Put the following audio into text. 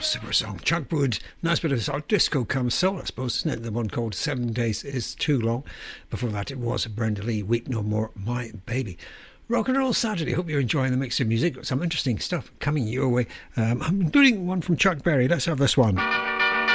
super song. Chuck Wood, nice bit of sort of disco come soul, I suppose, isn't it? The one called 7 Days Is Too Long. Before that, it was Brenda Lee, Weep No More, My Baby. Rock and Roll Saturday. Hope you're enjoying the mix of music. Got some interesting stuff coming your way, including one from Chuck Berry. Let's have this one.